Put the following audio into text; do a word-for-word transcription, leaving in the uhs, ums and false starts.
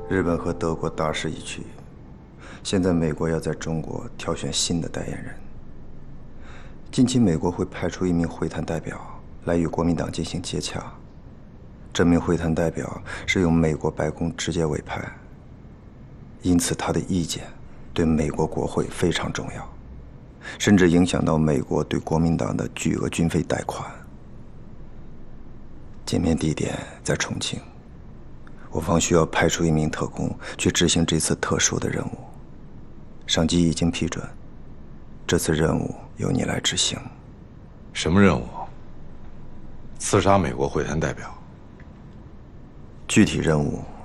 日本和德国大势已去，现在美国要在中国挑选新的代言人。近期美国会派出一名会谈代表来与国民党进行接洽，这名会谈代表是由美国白宫直接委派，因此他的意见对美国国会非常重要，甚至影响到美国对国民党的巨额军费贷款。见面地点在重庆，我方需要派出一名特工去执行这次特殊的任务。上级已经批准，这次任务由你来执行。 什么任务？刺杀美国会谈代表？ 具体任务